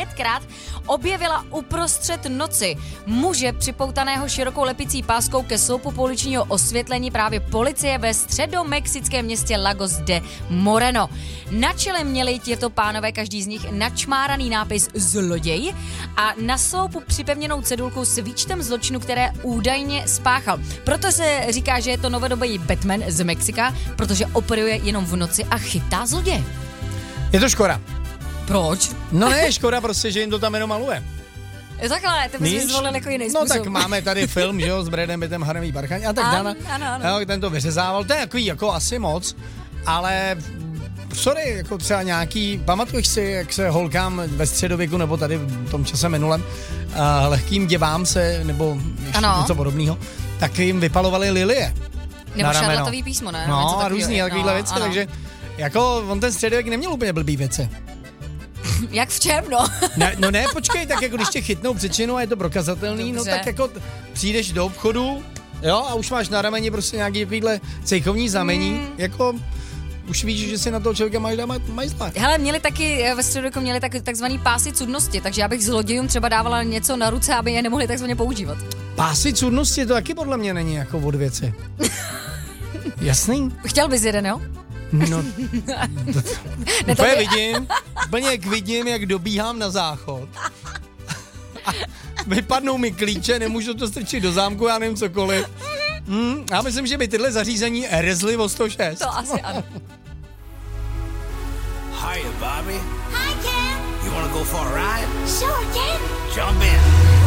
5krát objevila uprostřed noci muže připoutaného širokou lepicí páskou ke sloupu pouličního osvětlení právě policie ve středomexickém městě Lagos de Moreno. Na čele měli těto pánové, každý z nich, načmáraný nápis zloděj a na sloupu připevněnou cedulku s výčtem zločinu, které údajně spáchal. Proto se říká, že je to novodobý Batman z Mexika, protože operuje jenom v noci a chytá zloděje. Je to škoda. Proč? No ne, škoda prostě, že jim to tam jenom maluje. Takhle, ty bys zvolil jako jiný způsob. No tak máme tady film, že jo, s Bradem Pittem, Harvey Barchaň a tak dále. Ano. Jo, ten to vyřezával, to je takový jako asi moc, ale sorry, jako třeba nějaký, pamatuješ si, jak se holkám ve středověku, nebo tady v tom čase minulém, lehkým děvám se, nebo něco podobného, tak jim vypalovali lilie. Nebo šarlatový písmo, ne? No a různý takovýhle věci, takže jako on ten středověk neměl úplně blbý věci. Jak v čem, no? Ne, počkej, tak jako když tě chytnou přečinu a je to prokazatelný, dobře. No tak jako přijdeš do obchodu, jo, a už máš na rameni prostě nějaký takovýhle cejchovní znamení, jako už víš, že si na toho člověka máš dát majzla. Hele, měli taky, ve středověku měli takzvaný pásy cudnosti, takže já bych zlodějům třeba dávala něco na ruce, aby je nemohli takzvaně používat. Pásy cudnosti, to taky podle mě není jako od věci. Jasný? Chtěl bys jeden, jo? No, úplně vidím, jak dobíhám na záchod. A vypadnou mi klíče, nemůžu to strčit do zámku, já nevím cokoliv. Já myslím, že by tyhle zařízení rezly o 106. To asi ano. Hiya, Bobby. Hi, Ken. You wanna go for a ride? Sure, Ken. Jump in.